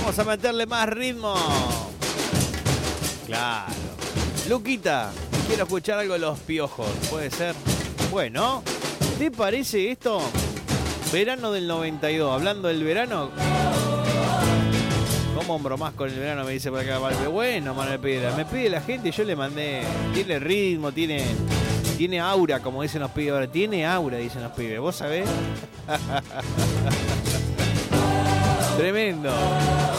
Vamos a meterle más ritmo. Claro. Luquita, quiero escuchar algo de Los Piojos. ¿Puede ser? Bueno, ¿te parece esto? Verano del 92. Hablando del verano. ¿Cómo bromás con el verano? Me dice por acá Valve. Bueno, Manuel Piedra. Me pide la gente y yo le mandé. Tiene ritmo, tiene aura, como dicen los pibes ahora. Tiene aura, dicen los pibes. ¿Vos sabés? Tremendo.